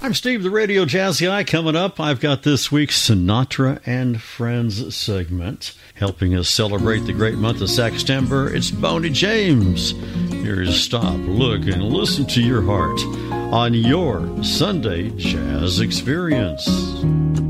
I'm Steve, the Radio Jazzy Eye. Coming up, I've got this week's Sinatra and Friends segment. Helping us celebrate the great month of Sextember, it's Boney James. Here's Stop, Look, and Listen to Your Heart on your Sunday Jazz Experience.